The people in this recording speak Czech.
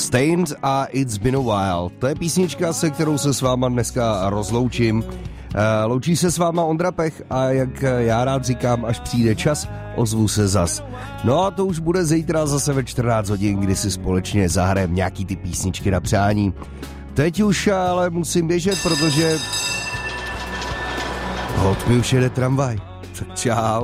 Stained a It's Been a While. To je písnička, se kterou se s váma dneska rozloučím. Loučí se s váma Ondra Pech a jak já rád říkám, až přijde čas, ozvu se zas. No a to už bude zítra zase ve 14 hodin, kdy si společně zahrajeme nějaký ty písničky na přání. Teď už ale musím běžet, protože mi už jede tramvaj. Tak čau.